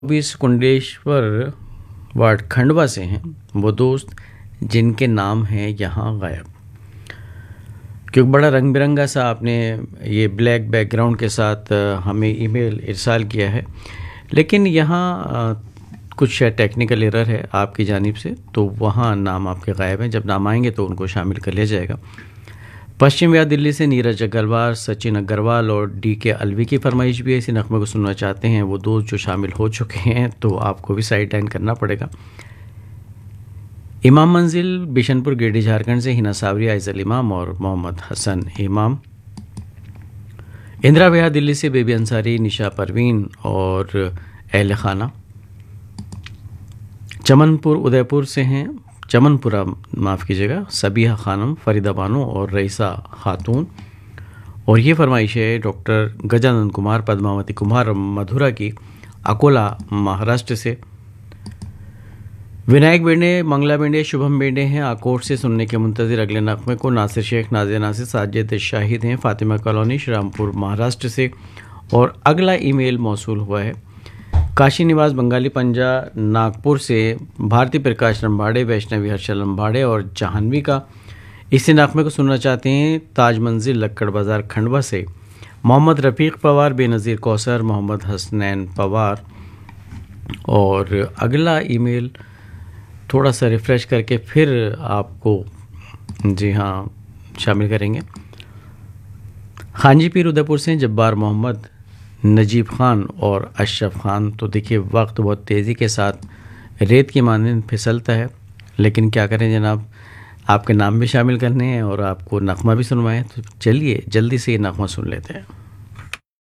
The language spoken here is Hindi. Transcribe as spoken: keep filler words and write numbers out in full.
बीस कुंडेश्वर वार्ड खंडवा से हैं वो दोस्त जिनके नाम हैं यहाँ गायब। क्योंकि बड़ा रंग बिरंगा सा आपने ये ब्लैक बैकग्राउंड के साथ हमें ईमेल इरसाल किया है, लेकिन यहाँ कुछ शायद टेक्निकल एरर है आपकी जानिब से, तो वहाँ नाम आपके गायब हैं। जब नाम आएंगे तो उनको शामिल कर लिया जाएगा। पश्चिम या दिल्ली से नीरज अग्रवाल, सचिन अग्रवाल और डी के अलवी की फरमाइश भी है। इसी नगमे को सुनना चाहते हैं वो दोस्त जो शामिल हो चुके हैं, तो आपको भी साइड लाइन करना पड़ेगा। इमाम मंजिल बिशनपुर गिरडी झारखंड से हिना सावरी, आइजल इमाम और मोहम्मद हसन इमाम। इंदिरा विहार दिल्ली से बेबी अंसारी, निशा परवीन और अहल खाना। चमनपुर उदयपुर से हैं चमनपुरा माफ़ कीजिएगा सबिहा खानम, फरीदा बानो और रईसा खातून। और ये फरमाइश है डॉक्टर गजानंद कुमार, पद्मावती कुमार मधुरा की, अकोला महाराष्ट्र से। विनायक बेंडे, मंगला बेंडे, शुभम बेंडे हैं आकोट से सुनने के मुंतज़िर अगले नगमे को। नासिर शेख, नाजिया नासिर, साजिद शाहिद हैं फातिमा कॉलोनी श्रीरामपुर महाराष्ट्र से। और अगला ईमेल मौसूल हुआ है काशी निवास बंगाली पंजा नागपुर से भारती प्रकाश लम्बाड़े, वैष्णवी हर्षल लम्बाड़े और जाह्नवी का। इसी नगमे को सुनना चाहते हैं ताज मंजिल लक्कड़ बाज़ार खंडवा से मोहम्मद रफ़ीक पवार, बेनज़ीर कौसर, मोहम्मद हसनैन पवार। और अगला ईमेल थोड़ा सा रिफ़्रेश करके फिर आपको जी हाँ शामिल करेंगे। खानजी पीर उदयपुर से जब्बार मोहम्मद, नजीब खान और अशरफ खान। तो देखिए वक्त बहुत तेज़ी के साथ रेत की मानंद फिसलता है, लेकिन क्या करें जनाब, आपके नाम भी शामिल करने हैं और आपको नगमा भी सुनवाएं। तो चलिए जल्दी से ये नगमा सुन लेते हैं।